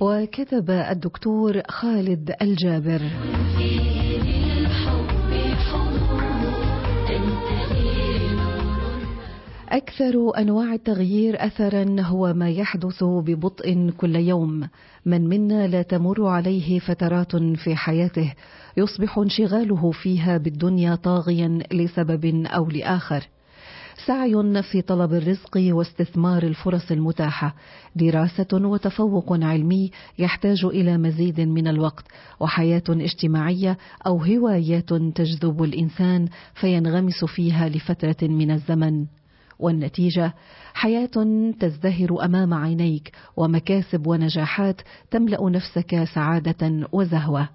وكتب الدكتور خالد الجابر: أكثر أنواع التغيير أثرا هو ما يحدث ببطء كل يوم. من منا لا تمر عليه فترات في حياته يصبح انشغاله فيها بالدنيا طاغيا لسبب أو لآخر. سعي في طلب الرزق واستثمار الفرص المتاحة، دراسة وتفوق علمي يحتاج إلى مزيد من الوقت، وحياة اجتماعية أو هوايات تجذب الإنسان فينغمس فيها لفترة من الزمن. والنتيجة حياة تزدهر أمام عينيك، ومكاسب ونجاحات تملأ نفسك سعادة وزهوة.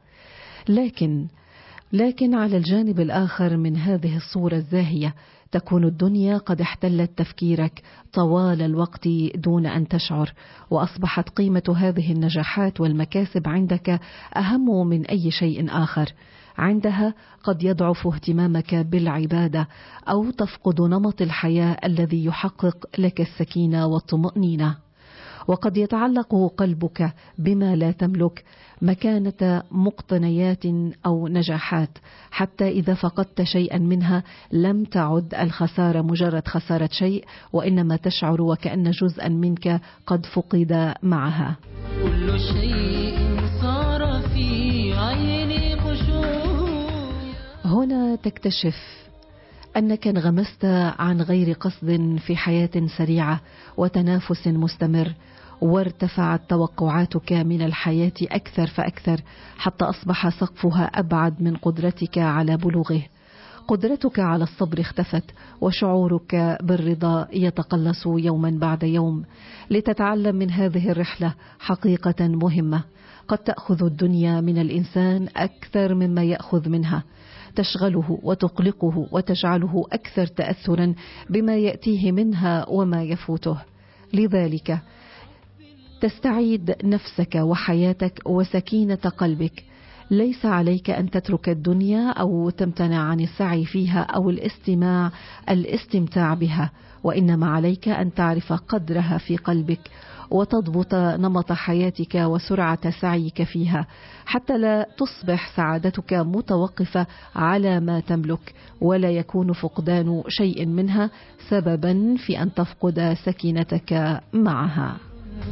لكن على الجانب الآخر من هذه الصورة الزاهية تكون الدنيا قد احتلت تفكيرك طوال الوقت دون أن تشعر، وأصبحت قيمة هذه النجاحات والمكاسب عندك أهم من أي شيء آخر. عندها قد يضعف اهتمامك بالعبادة، أو تفقد نمط الحياة الذي يحقق لك السكينة والطمأنينة. وقد يتعلق قلبك بما لا تملك مكانة مقتنيات أو نجاحات، حتى إذا فقدت شيئا منها لم تعد الخسارة مجرد خسارة شيء، وإنما تشعر وكأن جزءا منك قد فقد معها. كل شيء صار في عيني خشوع. هنا تكتشف أنك انغمست عن غير قصد في حياة سريعة وتنافس مستمر، وارتفعت توقعاتك من الحياة أكثر فأكثر، حتى أصبح سقفها أبعد من قدرتك على بلوغه. قدرتك على الصبر اختفت، وشعورك بالرضا يتقلص يوما بعد يوم. لتتعلم من هذه الرحلة حقيقة مهمة: قد تأخذ الدنيا من الإنسان أكثر مما يأخذ منها، تشغله وتقلقه وتجعله أكثر تأثرا بما يأتيه منها وما يفوته. لذلك تستعيد نفسك وحياتك وسكينة قلبك. ليس عليك أن تترك الدنيا أو تمتنع عن السعي فيها أو الاستمتاع بها، وإنما عليك أن تعرف قدرها في قلبك، وتضبط نمط حياتك وسرعة سعيك فيها، حتى لا تصبح سعادتك متوقفة على ما تملك، ولا يكون فقدان شيء منها سببا في أن تفقد سكينتك معها.